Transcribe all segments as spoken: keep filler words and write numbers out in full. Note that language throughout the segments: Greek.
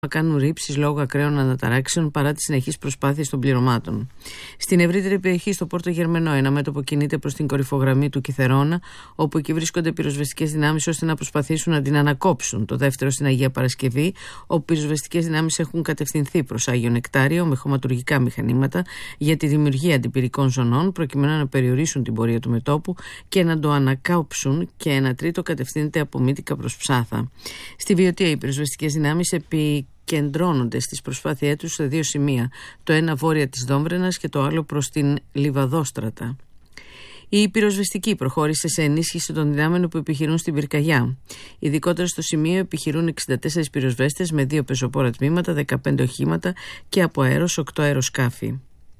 να κάνουν ρήψεις λόγω ακραίων αναταράξεων παρά τις συνεχείς προσπάθειες των πληρωμάτων. Στην ευρύτερη περιοχή, στο Πόρτο Γερμενό, ένα μέτωπο κινείται προς την κορυφογραμμή του Κιθερώνα, όπου εκεί βρίσκονται πυροσβεστικές δυνάμεις ώστε να προσπαθήσουν να την ανακόψουν. Το δεύτερο στην Αγία Παρασκευή, όπου πυροσβεστικές δυνάμεις έχουν κατευθυνθεί προς Άγιο Νεκτάριο με χωματουργικά μηχανήματα για τη δημιουργία αντιπυρικών ζωνών, προκειμένου να περιορίσουν την πορεία του μετώπου και να το ανακάψουν, και ένα τρίτο κατευθύνεται από Μύτικα προς Ψάθα. Στη Βιωτία, οι πυροσβεστικές δυνάμεις επικεντρώνονται στις προσπάθειές τους σε δύο σημεία, το ένα βόρεια της Δόμβρενας και το άλλο προς την Λιβαδόστρατα. Η πυροσβεστική προχώρησε σε ενίσχυση των δυνάμεων που επιχειρούν στην πυρκαγιά. Ειδικότερα στο σημείο επιχειρούν εξήντα τέσσερις πυροσβέστες με δύο πεζοπόρα τμήματα, δεκαπέντε οχήματα και από αέρος οκτώ αεροσκάφη.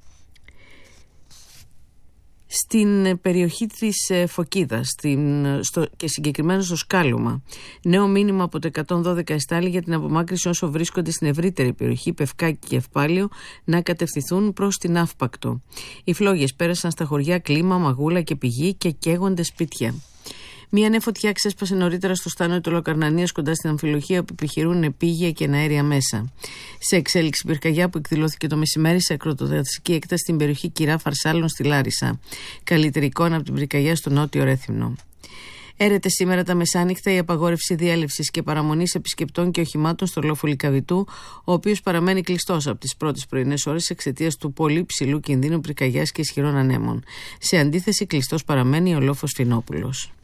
Στην περιοχή της Φωκίδας στην, στο, και συγκεκριμένα στο Σκάλωμα, νέο μήνυμα από το εκατόν δώδεκα εστάλει για την απομάκρυνση όσο βρίσκονται στην ευρύτερη περιοχή Πευκάκη και Ευπάλιο να κατευθυνθούν προς την Αύπακτο. Οι φλόγες πέρασαν στα χωριά Κλίμα, Μαγούλα και Πηγή και καίγονται σπίτια. Μία νέα φωτιά ξέσπασε νωρίτερα στο στάνο του Λοκαρνανίας κοντά στην Αμφιλοχία, που επιχειρούν επίγεια και εναέρια μέσα. Σε εξέλιξη πυρκαγιά που εκδηλώθηκε το μεσημέρι σε ακροτοδραστική έκταση στην περιοχή Κυρά Φαρσάλων στη Λάρισα. Καλύτερη εικόνα από την πυρκαγιά στο νότιο Ρέθυμνο. Έρεται σήμερα τα μεσάνυχτα η απαγόρευση διέλευσης και παραμονής επισκεπτών και οχημάτων στο λόφο Λυκαβητού, ο οποίος παραμένει κλειστός από τις πρώτες πρωινές ώρες εξαιτίας του πολύ ψηλού κινδύνου πυρκαγιάς και ισχυρών ανέμων. Σε αντίθεση, κλειστός παραμένει ο λόφος Φινόπουλος.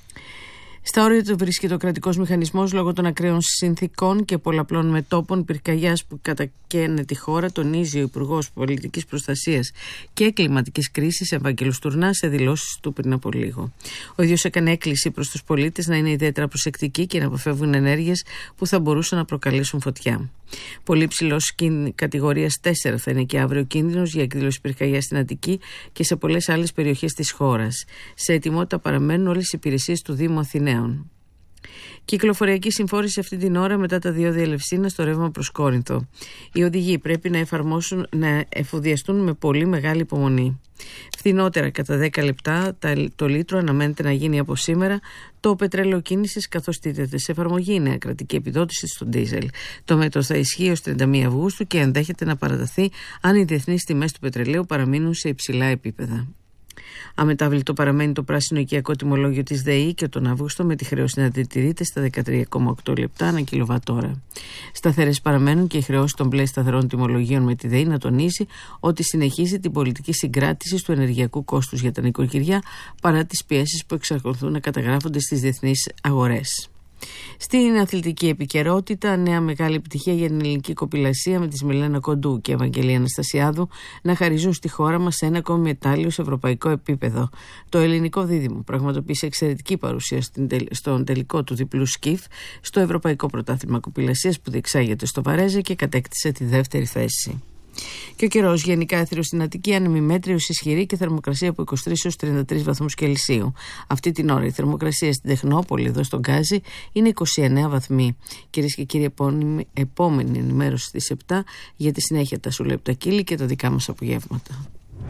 Στα όρια του βρίσκεται ο κρατικός μηχανισμός λόγω των ακραίων συνθήκων και πολλαπλών μετόπων πυρκαγιάς που κατακαίνε τη χώρα, τονίζει ο Υπουργός Πολιτικής Προστασίας και Κλιματικής Κρίσης Ευάγγελος Τουρνά σε δηλώσεις του πριν από λίγο. Ο ίδιος έκανε έκκληση προς τους πολίτες να είναι ιδιαίτερα προσεκτικοί και να αποφεύγουν ενέργειες που θα μπορούσαν να προκαλέσουν φωτιά. Πολύ ψηλός κατηγορίας τέσσερα θα είναι και αύριο κίνδυνος για εκδήλωση πυρκαγιάς στην Αττική και σε πολλές άλλες περιοχές της χώρας. Σε ετοιμότητα παραμένουν όλες οι υπηρεσίες του Δήμου Αθηναίων. Κυκλοφοριακή συμφόρηση αυτή την ώρα μετά τα δύο διελευσίνα στο ρεύμα προς Κόρινθο. Οι οδηγοί πρέπει να εφαρμόσουν, να εφοδιαστούν με πολύ μεγάλη υπομονή. Φθηνότερα κατά δέκα λεπτά το λίτρο αναμένεται να γίνει από σήμερα το πετρέλαιο κίνησης, καθώς τίθεται σε εφαρμογή η νέα κρατική επιδότηση στο ντίζελ. Το μέτρο θα ισχύει ως τριάντα μία Αυγούστου και ενδέχεται να παραταθεί αν οι διεθνείς τιμές του πετρελαίου παραμείνουν σε υψηλά επίπεδα. Αμετάβλητο παραμένει το πράσινο οικιακό τιμολόγιο της ΔΕΗ και τον Αύγουστο, με τη χρέωση να διατηρείται στα δεκατρία κόμμα οκτώ λεπτά ανά κιλοβατόρα. Σταθερές παραμένουν και οι χρεώσεις των μπλε σταθερών τιμολογίων, με τη ΔΕΗ να τονίζει ότι συνεχίζει την πολιτική συγκράτηση του ενεργειακού κόστους για τα νοικοκυριά παρά τις πιέσεις που εξακολουθούν να καταγράφονται στις διεθνείς αγορές. Στην αθλητική επικαιρότητα, νέα μεγάλη επιτυχία για την ελληνική κοπηλασία, με τις Μιλένα Κοντού και Ευαγγελία Αναστασιάδου να χαρίζουν στη χώρα μας ένα ακόμη μετάλλιο σε ευρωπαϊκό επίπεδο. Το ελληνικό δίδυμο πραγματοποίησε εξαιρετική παρουσία στον τελικό του διπλού σκιφ στο Ευρωπαϊκό Πρωτάθλημα Κοπηλασίας που διεξάγεται στο Βαρέζε και κατέκτησε τη δεύτερη θέση. Και ο καιρός γενικά έθριος στην Αττική, άνεμη μέτριος ισχυρή και θερμοκρασία από είκοσι τρεις έως τριάντα τρεις βαθμούς Κελσίου. Αυτή την ώρα η θερμοκρασία στην Τεχνόπολη, εδώ στον Γκάζι, είναι είκοσι εννέα βαθμοί. Κυρίες και κύριοι, επόμενη, επόμενη ενημέρωση στις επτά για τη συνέχεια τα Σουλεπτακύλη και τα δικά μας απογεύματα.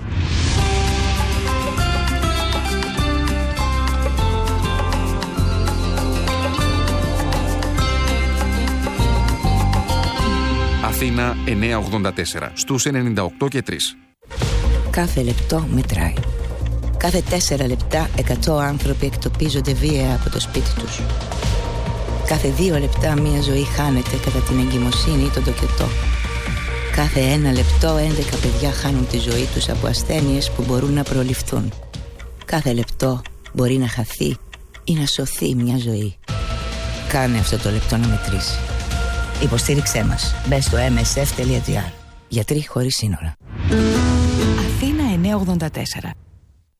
Αθήνα εννιακόσια ογδόντα τέσσερα, στους ενενήντα οκτώ και τρία. Κάθε λεπτό μετράει. Κάθε τέσσερα λεπτά εκατό άνθρωποι εκτοπίζονται βία από το σπίτι τους. Κάθε δύο λεπτά μία ζωή χάνεται κατά την εγκυμοσύνη ή τον τοκετό. Κάθε ένα λεπτό έντεκα παιδιά χάνουν τη ζωή τους από ασθένειες που μπορούν να προληφθούν. Κάθε λεπτό μπορεί να χαθεί ή να σωθεί μια ζωή. Κάνε αυτό το λεπτό να μετρήσει. Υποστήριξέ μας. Μπες στο εμ ες εφ τελεία τζι άρ. Γιατροί χωρίς σύνορα. Αθήνα εννιακόσια ογδόντα τέσσερα.